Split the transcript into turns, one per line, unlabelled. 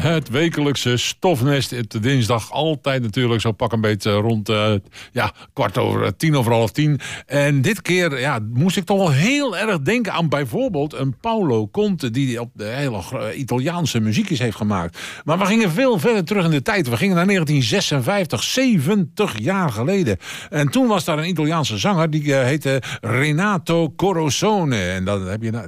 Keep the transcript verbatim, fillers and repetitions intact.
Het wekelijkse stofnest op de dinsdag. Altijd natuurlijk zo pak een beetje rond uh, ja, kwart over uh, tien over half tien. En dit keer ja, moest ik toch wel heel erg denken aan bijvoorbeeld een Paolo Conte die op de hele uh, Italiaanse muziekjes heeft gemaakt. Maar we gingen veel verder terug in de tijd. We gingen naar negentien zesenvijftig, zeventig jaar geleden. En toen was daar een Italiaanse zanger die uh, heette Renato Corosone. En dan heb je